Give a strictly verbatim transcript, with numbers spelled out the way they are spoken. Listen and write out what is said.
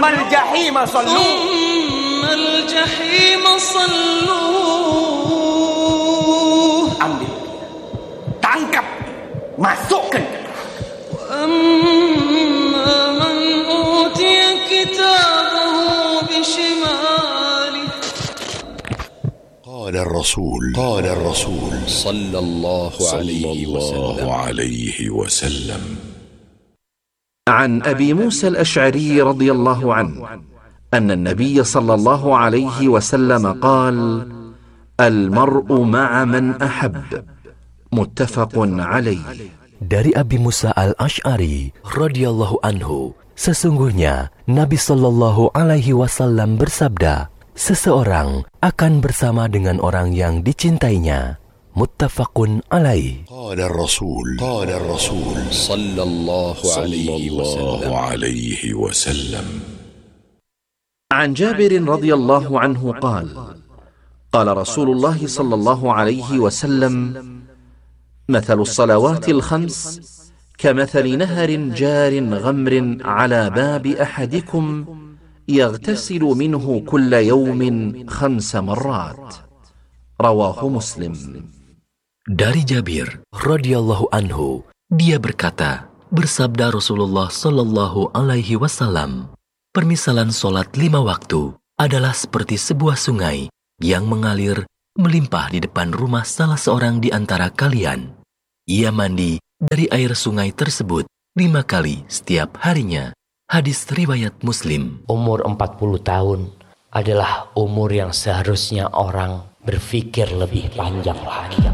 Thummal jahima sallu. Thummal jahima sallu. Ambil, tangkap, masukkan. Amma man utiya kitabahu bishimalihi. قال الرسول قال الرسول صلى الله عليه وسلم عن أبي موسى الأشعري رضي الله عنه أن النبي صلى الله عليه وسلم قال: المرء مع من أحب. متفق عليه. Dari Abi Musa al-Ash'ari radhiyallahu anhu, sesungguhnya Nabi sallallahu alaihi wasallam bersabda, seseorang akan bersama dengan orang yang dicintainya. Muttafaqun alaih. Qala ar-rasul qala ar-rasul sallallahu alaihi wasallam. عن جابر رضي الله عنه قال: قال رسول الله صلى الله عليه وسلم: مثل الصلوات الخمس كمثل نهر جار غمر على باب أحدكم يغتسل منه كل يوم خمس مرات. رواه مسلم. Dari Jabir radhiyallahu anhu, dia berkata, bersabda Rasulullah sallallahu alaihi wasallam, permisalan solat lima waktu adalah seperti sebuah sungai yang mengalir melimpah di depan rumah salah seorang di antara kalian. Ia mandi dari air sungai tersebut lima kali setiap harinya. Hadis riwayat Muslim. Umur empat puluh tahun adalah umur yang seharusnya orang berpikir lebih panjang lagi.